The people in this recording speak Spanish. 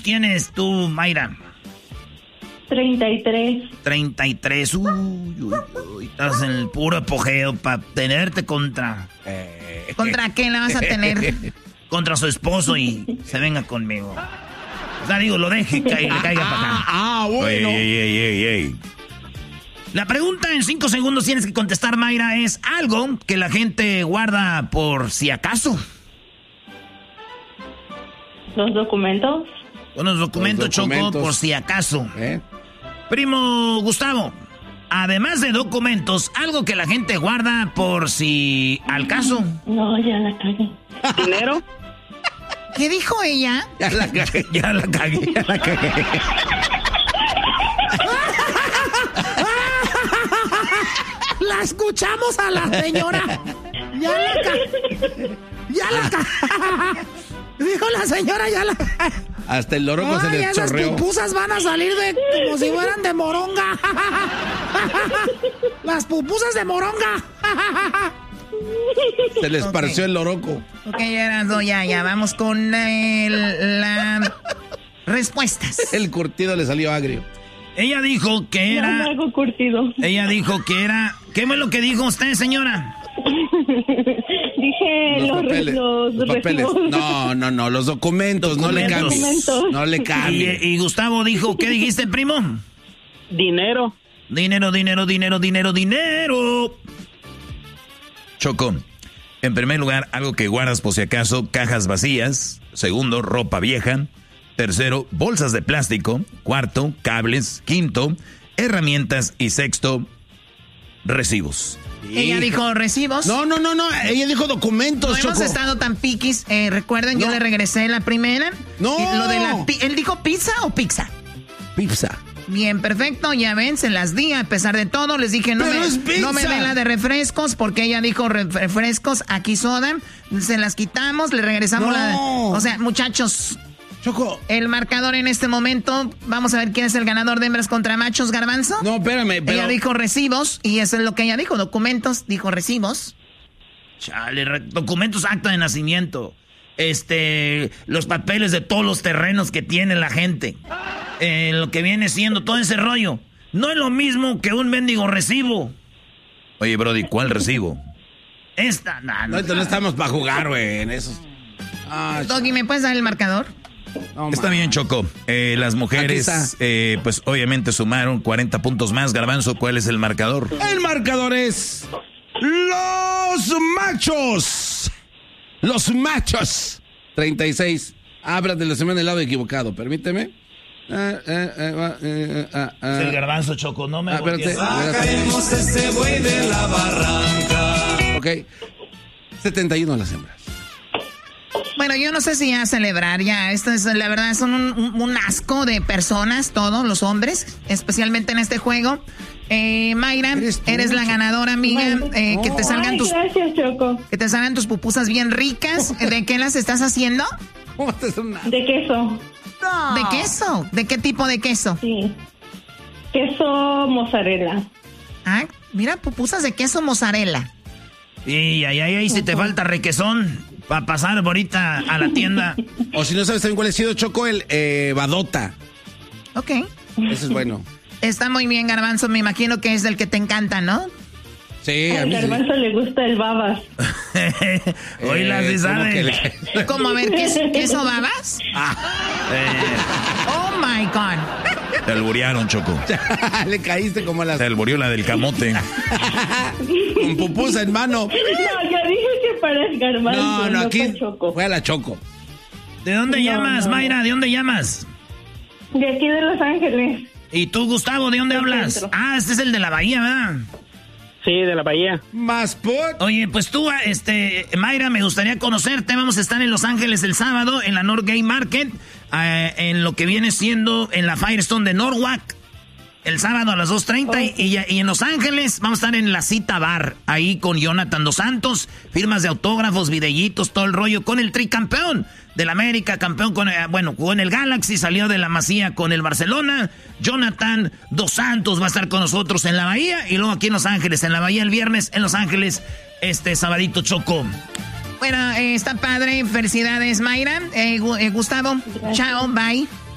tienes tú, Mayra? 33. 33. Uy, estás en el puro apogeo para tenerte contra... ¿Contra qué la vas a tener? Contra su esposo y se venga conmigo. O sea, digo, lo deje y le caiga para acá. Bueno. Ey. La pregunta en 5 segundos tienes que contestar, Mayra, es algo que la gente guarda por si acaso. ¿Los documentos? Unos documentos, Choco, por si acaso. Primo Gustavo, además de documentos, algo que la gente guarda por si al caso. No, ya la cagué. ¿Dinero? ¿Qué dijo ella? Ya la cagué. La escuchamos a la señora. Ya la dijo la señora, ya la... Hasta el loroco se les chorreó. Las pupusas van a salir como si fueran de moronga. Las pupusas de moronga. Se les esparció el loroco. Ok, ya, vamos con las respuestas. El curtido le salió agrio. Ella dijo que era... No, algo curtido. Ella dijo que era... ¿Qué fue lo que dijo usted, señora? Dije los papeles. No, los documentos. No le cambies. No le cambies. Y Gustavo dijo, ¿qué dijiste, primo? Dinero. Dinero. Choco, en primer lugar, algo que guardas por si acaso, cajas vacías. Segundo, ropa vieja. Tercero, bolsas de plástico. Cuarto, cables. Quinto, herramientas. Y sexto, recibos. Ella dijo recibos. No. Ella dijo documentos, No Choco. hemos estado tan piquis. Recuerden, yo le regresé la primera. No. ¿Él dijo pizza o pizza? Pizza. Bien, perfecto. Ya ven, se las di. A pesar de todo, les dije no me den la de refrescos porque ella dijo refrescos. Aquí soda. Se las quitamos, le regresamos O sea, muchachos... Choco. El marcador en este momento, vamos a ver quién es el ganador de hembras contra machos, Garbanzo. No, espérame, pero... Ella dijo recibos, y eso es lo que ella dijo, documentos, dijo recibos. Chale, documentos, acta de nacimiento. Los papeles de todos los terrenos que tiene la gente. Lo que viene siendo todo ese rollo. No es lo mismo que un mendigo recibo. Oye, Brody, ¿cuál recibo? No estamos para jugar, güey, en esos... Doggy, ¿me puedes dar el marcador? No, está bien, Choco. Las mujeres, pues obviamente sumaron 40 puntos más. Garbanzo, ¿cuál es el marcador? El marcador es... ¡Los machos! ¡Los machos! 36. Ábrate la semana del lado equivocado, permíteme. Es el Garbanzo, Choco, no me espérate. Sacaremos ese buey de la barranca. Ok. 71 las hembras. Bueno, yo no sé si ya celebrar ya. Esto es, la verdad, son un asco de personas, todos los hombres, especialmente en este juego. Mayra, eres la ganadora, amiga. Que te salgan gracias, Choco. Que te salgan tus pupusas bien ricas. ¿De qué las estás haciendo? De queso. No. ¿De queso? ¿De qué tipo de queso? Sí. Queso mozzarella. Ah, mira, pupusas de queso mozzarella. Y ahí si te falta requesón para pasar ahorita a la tienda. O si no sabes también cuál ha sido, Choco, el badota. Ok. Eso es bueno. Está muy bien, Garbanzo. Me imagino que es el que te encanta, ¿no? Sí, a mí Garbanzo le gusta el babas. Oíla, si sabe. ¿Cómo? A ver, ¿queso babas? Oh, my God. Te alburearon, Choco. Le caíste como Te alburió la del camote. Con pupusa en mano. No, yo dije que para el Garbanzo. No, aquí Choco. fue a la Choco. ¿De dónde llamas, Mayra? ¿De dónde llamas? De aquí de Los Ángeles. ¿Y tú, Gustavo, de dónde hablas? Centro. Este es el de la Bahía, ¿verdad? Sí, de la Bahía. Más put. Oye, pues tú, Mayra, me gustaría conocerte. Vamos a estar en Los Ángeles el sábado, en la North Gay Market, en lo que viene siendo en la Firestone de Norwalk, el sábado a las 2:30. Y en Los Ángeles vamos a estar en la Cita Bar, ahí con Jonathan Dos Santos, firmas de autógrafos, videitos, todo el rollo, con el tricampeón del América, campeón jugó en el Galaxy, salió de la Masía con el Barcelona. Jonathan Dos Santos va a estar con nosotros en la Bahía y luego aquí en Los Ángeles, en la Bahía el viernes, en Los Ángeles, sabadito, Choco. Bueno, está padre, felicidades, Mayra. Gustavo, gracias. Chao, bye.